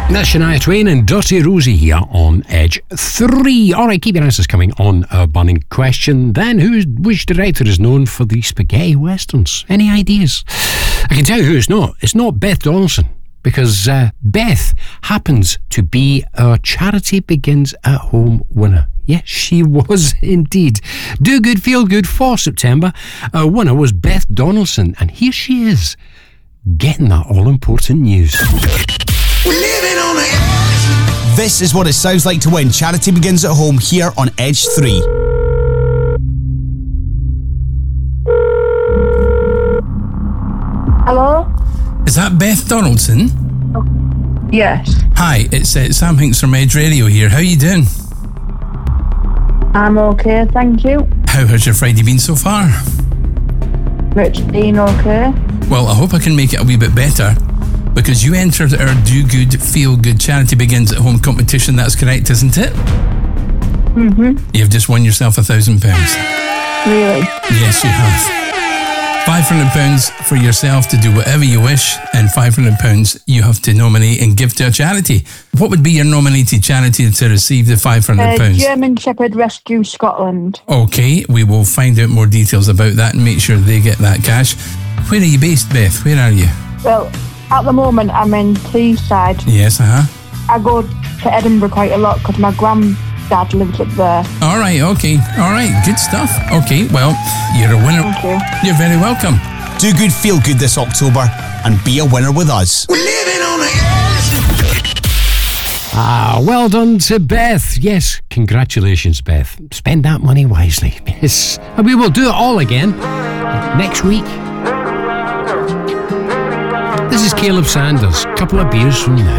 That's Shania Twain and Dirty Rosie here on Edge 3. Alright, keep your answers coming on our burning question. Then, which director is known for the spaghetti westerns? Any ideas? I can tell you who it's not. It's not Beth Donaldson, because Beth happens to be our Charity Begins at Home winner. Yes, she was indeed. Do Good, Feel Good for September. Our winner was Beth Donaldson, and here she is, getting that all-important news. We're living on the edge. This is what it sounds like to win Charity Begins at Home here on Edge 3. Hello? Is that Beth Donaldson? Yes. Hi, it's Sam Hinks from Edge Radio here. How are you doing? I'm okay, thank you. How has your Friday been so far? It's been okay. Well, I hope I can make it a wee bit better, because you entered our Do Good, Feel Good Charity Begins at Home competition. That's correct, isn't it? Mm-hmm. You've just won yourself £1,000. Really? Yes, you have. £500 for yourself to do whatever you wish, and £500 you have to nominate and give to a charity. What would be your nominated charity to receive the £500? German Shepherd Rescue Scotland. Okay, we will find out more details about that and make sure they get that cash. Where are you based, Beth? Where are you? Well, at the moment I'm in Teesside. Yes, I go to Edinburgh quite a lot because my granddad lives up there. All right, okay. All right, good stuff. Okay, well, you're a winner. Thank you. You're very welcome. Do Good, Feel Good this October and be a winner with us. We're living on the edge. Well done to Beth. Yes, congratulations, Beth. Spend that money wisely. Yes, and we will do it all again next week. This is Caleb Sanders. Couple of beers from now.